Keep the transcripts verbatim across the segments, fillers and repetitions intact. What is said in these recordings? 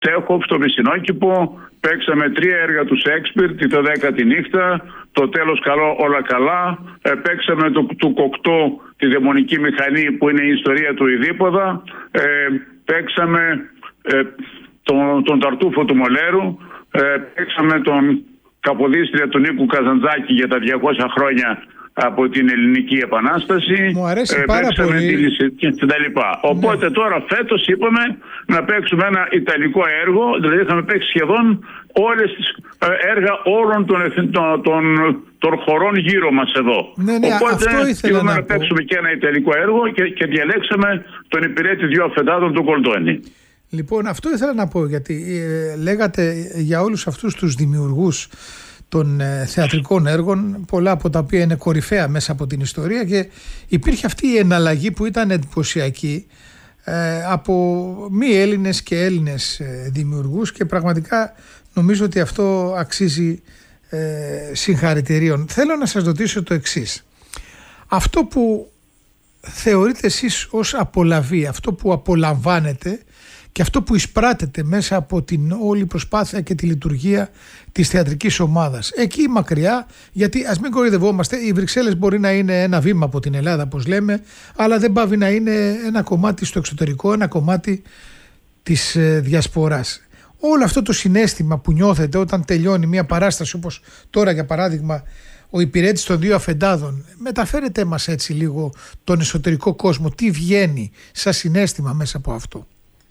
Τσέχοφ στο Μισινόκηπο, παίξαμε τρία έργα του Σέξπιρ, τη δέκατη νύχτα, το τέλος καλό όλα καλά, ε, παίξαμε το, του Κοκτώ τη δαιμονική μηχανή που είναι η ιστορία του Ιδίποδα, ε, παίξαμε ε, τον, τον Ταρτούφο του Μολέρου, ε, παίξαμε τον Καποδίστρια του Νίκου Καζαντζάκη για τα διακόσια χρόνια από την Ελληνική Επανάσταση. Μου αρέσει πάρα πολύ. Και τα λοιπά. Οπότε ναι. Τώρα φέτος είπαμε να παίξουμε ένα ιταλικό έργο, δηλαδή είχαμε παίξει σχεδόν όλες τις έργα όλων των, των, των, των χωρών γύρω μας εδώ. Ναι, ναι, οπότε είπαμε να, να παίξουμε και ένα ιταλικό έργο και, και διαλέξαμε τον υπηρέτη δύο αφεντάδων του Γκολντόνι. Λοιπόν, αυτό ήθελα να πω, γιατί ε, λέγατε για όλους αυτούς τους δημιουργούς των ε, θεατρικών έργων, πολλά από τα οποία είναι κορυφαία μέσα από την ιστορία, και υπήρχε αυτή η εναλλαγή που ήταν εντυπωσιακή ε, από μη Έλληνες και Έλληνες ε, δημιουργούς, και πραγματικά νομίζω ότι αυτό αξίζει ε, συγχαρητηρίων. Θέλω να σας ρωτήσω το εξής. Αυτό που θεωρείτε εσείς ως απολαβή, αυτό που απολαμβάνετε και αυτό που εισπράτεται μέσα από την όλη προσπάθεια και τη λειτουργία της θεατρικής ομάδας, εκεί μακριά, γιατί ας μην κοροϊδευόμαστε, οι Βρυξέλλες μπορεί να είναι ένα βήμα από την Ελλάδα, όπως λέμε, αλλά δεν πάβει να είναι ένα κομμάτι στο εξωτερικό, ένα κομμάτι της ε, διασποράς. Όλο αυτό το συναίσθημα που νιώθετε όταν τελειώνει μια παράσταση, όπως τώρα για παράδειγμα ο υπηρέτης των δύο αφεντάδων, μεταφέρετε μας έτσι λίγο τον εσωτερικό κόσμο, τι βγαίνει σαν συναίσθημα μέσα από αυτό?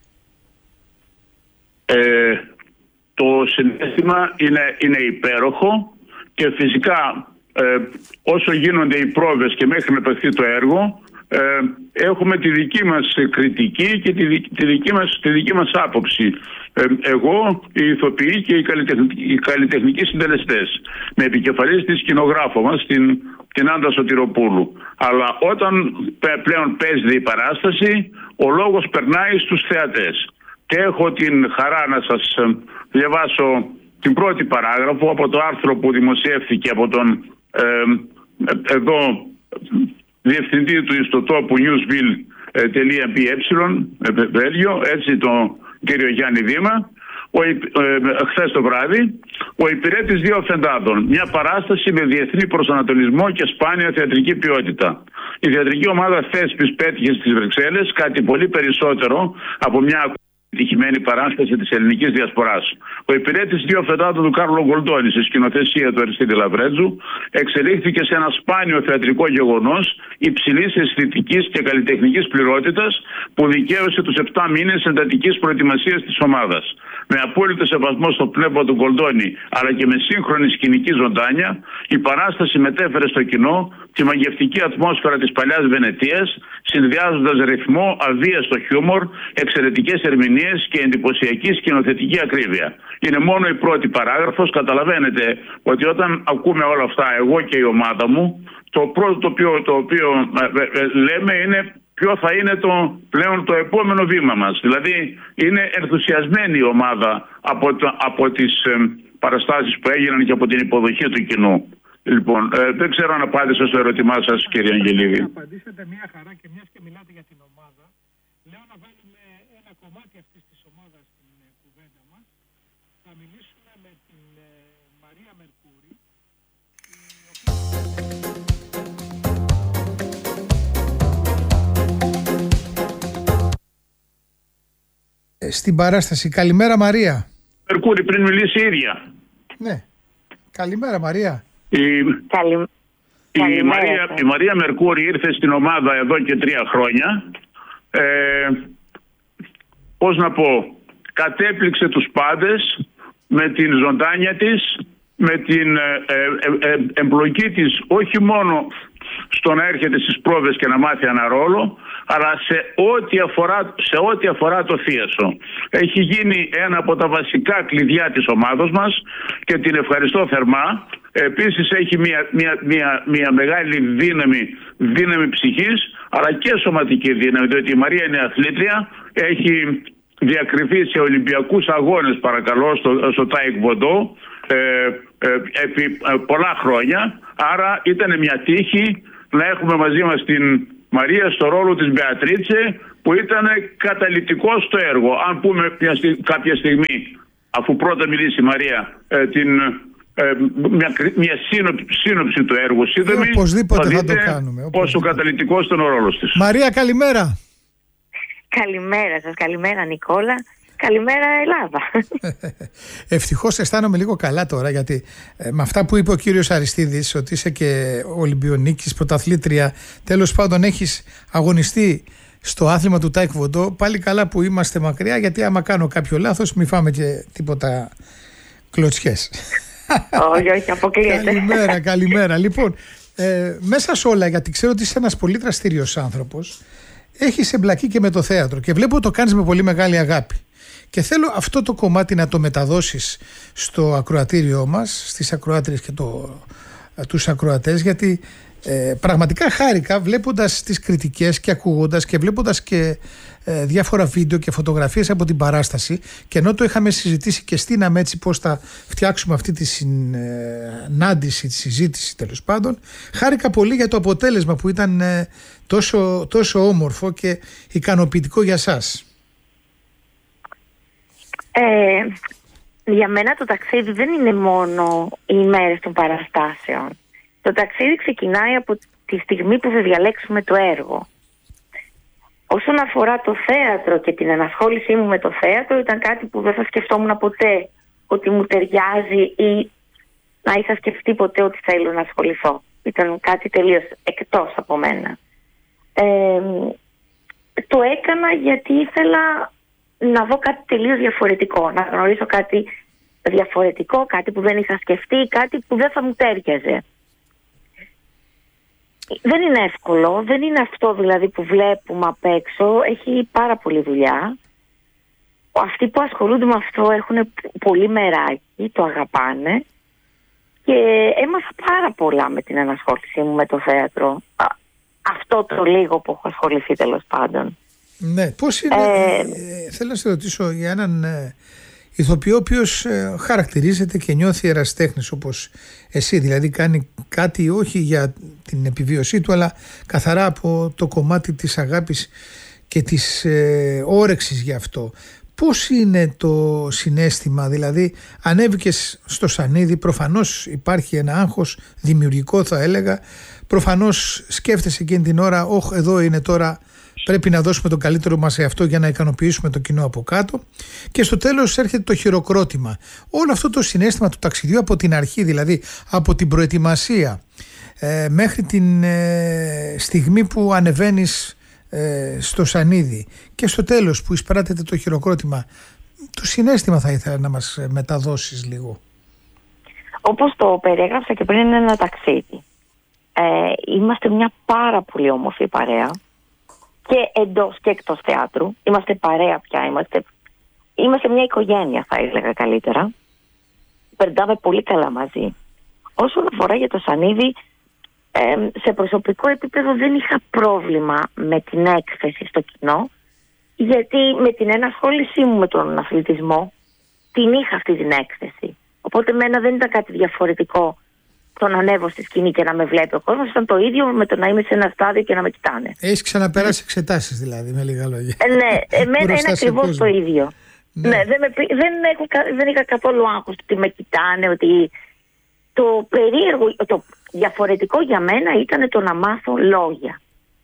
Ε, το συναίσθημα είναι, είναι υπέροχο, και φυσικά ε, όσο γίνονται οι πρόβες και μέχρι να παιχθεί το έργο, ε, έχουμε τη δική μας κριτική και τη, τη, δική, μας, τη δική μας άποψη. Ε, εγώ, οι ηθοποιοί και οι καλλιτεχνικοί, οι καλλιτεχνικοί συντελεστές, με επικεφαλής τη σκηνογράφο μας, την, την Άντα Σωτηροπούλου. Αλλά όταν πλέον παίζεται η παράσταση, ο λόγος περνάει στους θεατές. Και έχω την χαρά να σας διαβάσω την πρώτη παράγραφο από το άρθρο που δημοσιεύθηκε από τον ε, εδώ διευθυντή του ιστοτόπου newsville.be Βέλγιο, έτσι, τον κύριο Γιάννη Δήμα, ο, ε, χθες το βράδυ, ο υπηρέτης δύο αφεντάδων. Μια παράσταση με διεθνή προσανατολισμό και σπάνια θεατρική ποιότητα. Η θεατρική ομάδα Θέσπης πέτυχε στις Βρυξέλλες κάτι πολύ περισσότερο από μια επιτυχημένη παράσταση της ελληνικής διασποράς. Ο υπηρέτης δύο αφεντάδων του Κάρλο Γκολντόνι, σε σκηνοθεσία του Αριστίδη Λαβρέτζου, εξελίχθηκε σε ένα σπάνιο θεατρικό γεγονός υψηλής αισθητικής και καλλιτεχνικής πληρότητας, που δικαίωσε τους επτά μήνες εντατικής προετοιμασίας της ομάδας. Με απόλυτο σεβασμό στο πνεύμα του Γκολντόνι, αλλά και με σύγχρονη σκηνική ζωντάνια, η παράσταση μετέφερε στο κοινό τη μαγευτική ατμόσφαιρα της παλιάς Βενετίας, συνδυάζοντας ρυθμό, αβίαστο χιούμορ, εξαιρετικές ερμηνείες και εντυπωσιακή σκηνοθετική ακρίβεια. Είναι μόνο η πρώτη παράγραφος. Καταλαβαίνετε ότι όταν ακούμε όλα αυτά, εγώ και η ομάδα μου, το πρώτο το οποίο, το οποίο ε, ε, λέμε είναι ποιο θα είναι το, πλέον το επόμενο βήμα μας. Δηλαδή είναι ενθουσιασμένη η ομάδα από, το, από τις ε, παραστάσεις που έγιναν και από την υποδοχή του κοινού. Λοιπόν, ε, δεν ξέρω αν απάντησα στο ερώτημά σας, κύριε Αγγελίδη. Να απαντήσετε μια χαρά, και μιας και μιλάτε για την ομάδα, λέω να βάλουμε ένα κομμάτι αυτής της ομάδας στην ε, κουβέντα μας. Θα μιλήσουμε με την ε, Μαρία Μερκούρη, η οποία... στην παράσταση. Καλημέρα, Μαρία. Μερκούρη, πριν μιλήσει η ίδια. Ναι. Καλημέρα, Μαρία. Η... Καλη... Η, Μαρία, η Μαρία Μερκούρη ήρθε στην ομάδα εδώ και τρία χρόνια. Ε, πώς να πω, κατέπληξε τους πάντες με την ζωντάνια της, με την ε, ε, ε, εμπλοκή της, όχι μόνο στο να έρχεται στις πρόβες και να μάθει ένα ρόλο, αλλά σε ό,τι αφορά, σε ό,τι αφορά το θίασο. Έχει γίνει ένα από τα βασικά κλειδιά της ομάδος μας και την ευχαριστώ θερμά. Επίσης έχει μια, μια, μια, μια μεγάλη δύναμη, δύναμη ψυχής, αλλά και σωματική δύναμη, διότι η Μαρία είναι αθλήτρια, έχει διακριθεί σε Ολυμπιακούς αγώνες, παρακαλώ, στο, στο Τάικβοντό ε, ε, επί ε, πολλά χρόνια. Άρα ήταν μια τύχη να έχουμε μαζί μας την Μαρία στο ρόλο της Μπεατρίτσε, που ήταν καταλυτικό στο έργο. Αν πούμε κάποια στιγμή, αφού πρώτα μιλήσει η Μαρία, ε, την, ε, μια, μια σύνοψη, σύνοψη του έργου σύντομη, ε, οπωσδήποτε θα θα δείτε το κάνουμε, οπωσδήποτε. πόσο καταλυτικός ήταν ο ρόλος της. Μαρία, καλημέρα. Καλημέρα σας, καλημέρα Νικόλα. Καλημέρα Ελλάδα. Ευτυχώς αισθάνομαι λίγο καλά τώρα, γιατί ε, με αυτά που είπε ο κύριος Αριστίδης, ότι είσαι και Ολυμπιονίκης, πρωταθλήτρια, τέλος πάντων έχεις αγωνιστεί στο άθλημα του Τάικβοντο, πάλι καλά που είμαστε μακριά, γιατί άμα κάνω κάποιο λάθος μη φάμε και τίποτα κλωτσιές. Όχι, όχι, αποκλείεται. Καλημέρα, καλημέρα. Λοιπόν, ε, μέσα σε όλα, γιατί ξέρω ότι είσαι ένας πολύ δραστήριος άνθρωπος, έχεις εμπλακεί και με το θέατρο και βλέπω το κάνεις με πολύ μεγάλη αγάπη. Και θέλω αυτό το κομμάτι να το μεταδώσεις στο ακροατήριό μας, στις ακροάτριες και το, τους ακροατές, γιατί ε, πραγματικά χάρηκα βλέποντας τις κριτικές και ακούγοντας και βλέποντας και ε, διάφορα βίντεο και φωτογραφίες από την παράσταση, και ενώ το είχαμε συζητήσει και στείναμε έτσι πώς θα φτιάξουμε αυτή τη συνάντηση, τη συζήτηση τέλος πάντων, χάρηκα πολύ για το αποτέλεσμα που ήταν ε, τόσο, τόσο όμορφο και ικανοποιητικό για σας. Ε, για μένα το ταξίδι δεν είναι μόνο οι ημέρες των παραστάσεων. Το ταξίδι ξεκινάει από τη στιγμή που θα διαλέξουμε το έργο. Όσον αφορά το θέατρο και την ενασχόλησή μου με το θέατρο, ήταν κάτι που δεν θα σκεφτόμουν ποτέ ότι μου ταιριάζει ή να είχα σκεφτεί ποτέ ότι θέλω να ασχοληθώ. Ήταν κάτι τελείως εκτός από μένα. Ε, το έκανα γιατί ήθελα να δω κάτι τελείως διαφορετικό, να γνωρίσω κάτι διαφορετικό, κάτι που δεν είχα σκεφτεί, κάτι που δεν θα μου τέριαζε. Δεν είναι εύκολο, δεν είναι αυτό δηλαδή που βλέπουμε απ' έξω, έχει πάρα πολλή δουλειά. Αυτοί που ασχολούνται με αυτό έχουν πολύ μεράκι, το αγαπάνε, και έμαθα πάρα πολλά με την ενασχόλησή μου με το θέατρο. Αυτό το λίγο που έχω ασχοληθεί τέλος πάντων. Ναι, πώς είναι, ε, ε, θέλω να σε ρωτήσω για έναν ε, ηθοποιό ο οποίος ε, χαρακτηρίζεται και νιώθει ερασιτέχνης όπως εσύ, δηλαδή κάνει κάτι όχι για την επιβίωσή του, αλλά καθαρά από το κομμάτι της αγάπης και της ε, όρεξης γι' αυτό. Πώς είναι το συναίσθημα, δηλαδή ανέβηκες στο σανίδι, προφανώς υπάρχει ένα άγχος δημιουργικό θα έλεγα, προφανώς σκέφτεσαι εκείνη την ώρα, όχ εδώ είναι τώρα, πρέπει να δώσουμε το καλύτερο μας σε αυτό για να ικανοποιήσουμε το κοινό από κάτω, και στο τέλος έρχεται το χειροκρότημα. Όλο αυτό το συναίσθημα του ταξιδιού από την αρχή, δηλαδή από την προετοιμασία ε, μέχρι την ε, στιγμή που ανεβαίνεις ε, στο σανίδι και στο τέλος που εισπράτεται το χειροκρότημα, το συναίσθημα θα ήθελα να μας μεταδώσεις λίγο. Όπως το περιέγραψα και πριν, είναι ένα ταξίδι. Ε, είμαστε μια πάρα πολύ όμορφη παρέα, και εντός και εκτός θεάτρου. Είμαστε παρέα πια, είμαστε, είμαστε μια οικογένεια θα έλεγα καλύτερα. Περνάμε πολύ καλά μαζί. Όσον αφορά για το σανίδι, ε, σε προσωπικό επίπεδο δεν είχα πρόβλημα με την έκθεση στο κοινό, γιατί με την ενασχόλησή μου με τον αθλητισμό την είχα αυτή την έκθεση. Οπότε μένα δεν ήταν κάτι διαφορετικό το να ανέβω στη σκηνή και να με βλέπει ο κόσμος, ήταν το ίδιο με το να είμαι σε ένα στάδιο και να με κοιτάνε. Έχεις ξαναπεράσει εξετάσεις δηλαδή, με λίγα λόγια. Ε, ναι, εμένα είναι ακριβώς το ίδιο. Ναι. Ναι, δεν, με, δεν, έχω, δεν είχα καθόλου άγχος ότι με κοιτάνε, ότι το περίεργο, το διαφορετικό για μένα ήταν το να μάθω λόγια.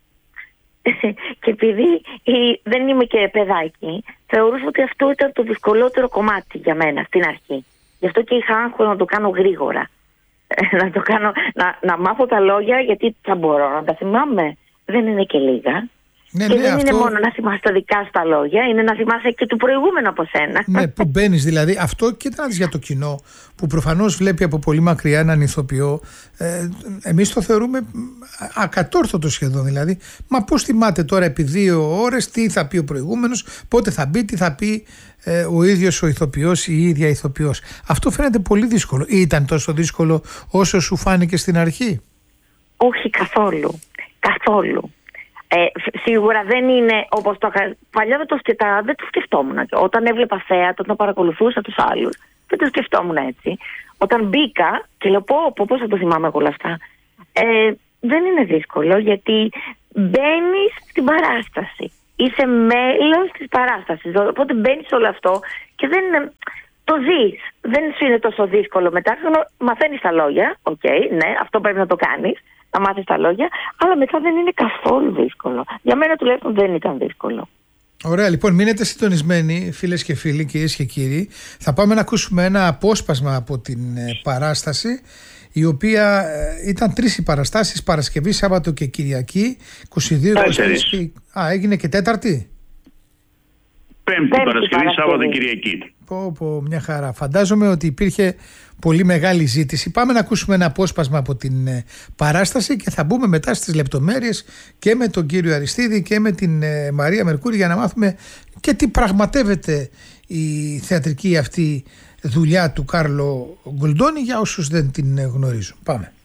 Και επειδή δεν είμαι και παιδάκι, θεωρούσα ότι αυτό ήταν το δυσκολότερο κομμάτι για μένα στην αρχή. Γι' αυτό και είχα άγχος να το κάνω γρήγορα. να, το κάνω, να, να μάθω τα λόγια, γιατί θα μπορώ να τα θυμάμαι. Δεν είναι και λίγα. Ναι, και ναι, δεν αυτό... είναι μόνο να θυμάσαι τα δικά σου τα λόγια, είναι να θυμάσαι και του προηγούμενου από σένα. Ναι, που μπαίνει δηλαδή. Αυτό κοίτα για το κοινό, που προφανώς βλέπει από πολύ μακριά έναν ηθοποιό. Ε, εμείς το θεωρούμε ακατόρθωτο σχεδόν. Δηλαδή, μα πώς θυμάται τώρα επί δύο ώρες τι θα πει ο προηγούμενος, πότε θα μπει, τι θα πει ε, ο ίδιος ο ηθοποιός ή η ίδια ηθοποιός. Αυτό φαίνεται πολύ δύσκολο. Ή ήταν τόσο δύσκολο όσο σου φάνηκε στην αρχή? Όχι καθόλου. Καθόλου. Ε, σίγουρα δεν είναι όπως το είχα. Παλιά δεν το, σκεφτα... δεν το σκεφτόμουν. Όταν έβλεπα θέατρο, όταν παρακολουθούσα τους άλλους, δεν το σκεφτόμουν έτσι. Όταν μπήκα και λέω πω, πω πώς θα το θυμάμαι εγώ όλα αυτά. Ε, δεν είναι δύσκολο, γιατί μπαίνεις στην παράσταση. Είσαι μέλος της παράστασης. Οπότε μπαίνεις σε όλο αυτό και δεν είναι... Το ζεις. Δεν σου είναι τόσο δύσκολο μετά. Μαθαίνεις τα λόγια. Οκ, okay, ναι, αυτό πρέπει να το κάνεις. Να μάθεις τα λόγια. Αλλά μετά δεν είναι καθόλου δύσκολο. Για μένα τουλάχιστον δεν ήταν δύσκολο. Ωραία, λοιπόν, μείνετε συντονισμένοι, φίλες και φίλοι, κυρίες και κύριοι. Θα πάμε να ακούσουμε ένα απόσπασμα από την ε, παράσταση, η οποία ε, ήταν τρεις οι παραστάσεις, Παρασκευή, Σάββατο και Κυριακή. είκοσι δύο, είκοσι τρία και... Α, έγινε και Τέταρτη. Πέμπτη, Πέμπτη Παρασκευή, Παρασκευή, Σάββατο, Κυριακή. Πω, πω, μια χαρά. Φαντάζομαι ότι υπήρχε πολύ μεγάλη ζήτηση. Πάμε να ακούσουμε ένα απόσπασμα από την ε, παράσταση και θα μπούμε μετά στις λεπτομέρειες και με τον κύριο Αριστίδη και με την ε, Μαρία Μερκούρη, για να μάθουμε και τι πραγματεύεται η θεατρική αυτή δουλειά του Κάρλο Γκολντόνι για όσους δεν την γνωρίζουν. Πάμε.